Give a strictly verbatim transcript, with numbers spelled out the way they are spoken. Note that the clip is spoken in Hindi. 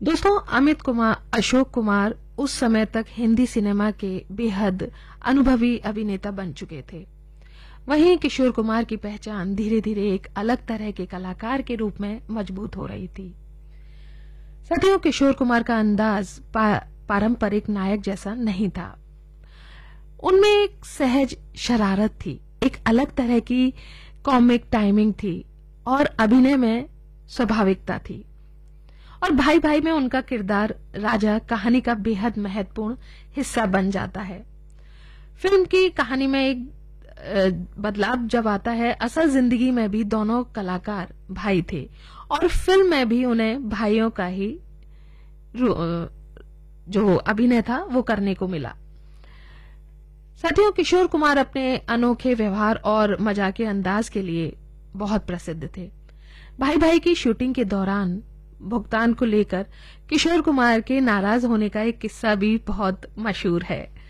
दोस्तों, अमित कुमार अशोक कुमार उस समय तक हिंदी सिनेमा के बेहद अनुभवी अभिनेता बन चुके थे। वहीं किशोर कुमार की पहचान धीरे धीरे एक अलग तरह के कलाकार के रूप में मजबूत हो रही थी। साथियों, किशोर कुमार का अंदाज पा, पारंपरिक नायक जैसा नहीं था। उनमें एक सहज शरारत थी, एक अलग तरह की कॉमिक टाइमिंग थी और अभिनय में स्वाभाविकता थी। और भाई भाई में उनका किरदार राजा कहानी का बेहद महत्वपूर्ण हिस्सा बन जाता है। फिल्म की कहानी में एक बदलाव जब आता है, असल जिंदगी में भी दोनों कलाकार भाई थे और फिल्म में भी उन्हें भाइयों का ही जो अभिनय था वो करने को मिला। साथियों, किशोर कुमार अपने अनोखे व्यवहार और मजाकिया अंदाज के लिए बहुत प्रसिद्ध थे। भाई भाई की शूटिंग के दौरान भुगतान को लेकर किशोर कुमार के नाराज होने का एक किस्सा भी बहुत मशहूर है।